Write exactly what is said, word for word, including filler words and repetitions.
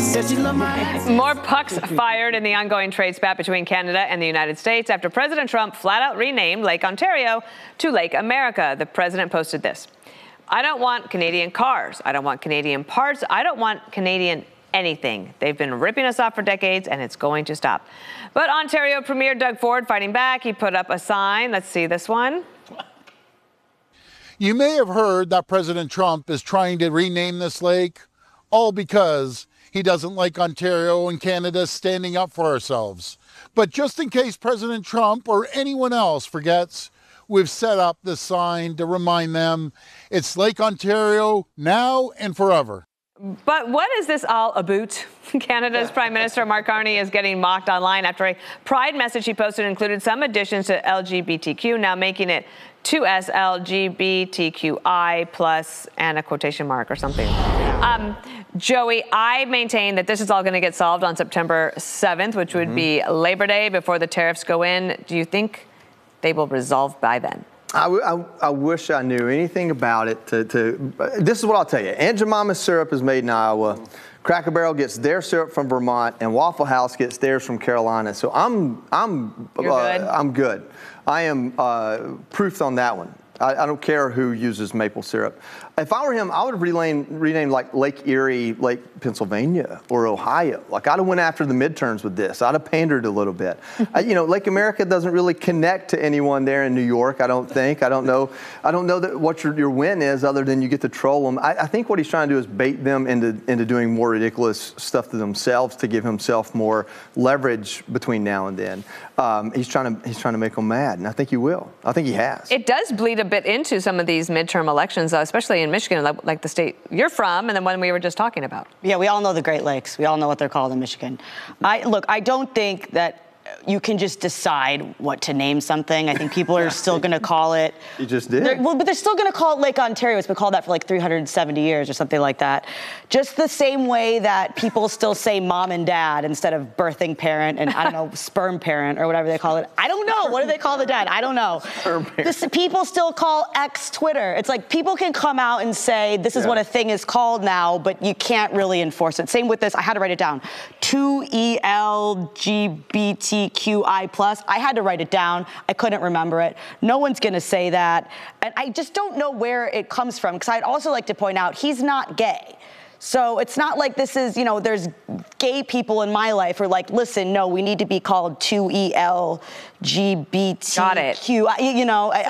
More pucks fired in the ongoing trade spat between Canada and the United States after President Trump flat out renamed Lake Ontario to Lake America. The president posted this: "I don't want Canadian cars. I don't want Canadian parts. I don't want Canadian anything. They've been ripping us off for decades, and it's going to stop." But Ontario Premier Doug Ford fighting back. He put up a sign. Let's see this one. You may have heard that President Trump is trying to rename this lake, all because he doesn't like Ontario and Canada standing up for ourselves. But just in case President Trump or anyone else forgets, we've set up this sign to remind them it's Lake Ontario now and forever. But what is this all about? Canada's Prime Minister Mark Carney is getting mocked online after a pride message he posted included some additions to L G B T Q, now making it two S L G B T Q I plus and a quotation mark or something. Um, Joey, I maintain that this is all going to get solved on September seventh, which would mm-hmm. be Labor Day before the tariffs go in. Do you think they will resolve by then? I, I, I wish I knew anything about it. To, to this is what I'll tell you. Aunt Jemima's syrup is made in Iowa. Cracker Barrel gets their syrup from Vermont, and Waffle House gets theirs from Carolina. So I'm I'm You're uh, good. I'm good. I am uh, proofed on that one. I, I don't care who uses maple syrup. If I were him, I would rename, rename like Lake Erie, Lake Pennsylvania, or Ohio. Like I'd have went after the midterms with this. I'd have pandered a little bit. uh, you know, Lake America doesn't really connect to anyone there in New York. I don't think. I don't know. I don't know that what your, your win is, other than you get to troll them. I, I think what he's trying to do is bait them into into doing more ridiculous stuff to themselves to give himself more leverage between now and then. Um, he's trying to he's trying to make them mad, and I think he will. I think he has. It does bleed a bit into some of these midterm elections, uh, especially in Michigan, like, like the state you're from, and the one we were just talking about. Yeah, we all know the Great Lakes. We all know what they're called in Michigan. I look, I don't think that you can just decide what to name something. I think people are still going to call it. You just did. Well, but they're still going to call it Lake Ontario. It's been called that for like three hundred seventy years or something like that. Just the same way that people still say mom and dad instead of birthing parent and, I don't know, sperm parent or whatever they call it. I don't know. What do they call the dad? I don't know. This, people still call X Twitter. It's like people can come out and say this is yeah. what a thing is called now, but you can't really enforce it. Same with this. I had to write it down. two E L G B T Q I plus. I had to write it down. I couldn't remember it. No one's going to say that. And I just don't know where it comes from, because I'd also like to point out he's not gay. So it's not like this is, you know, there's gay people in my life who are like, listen, no, we need to be called two E L G B T Q. Got it. You know, I,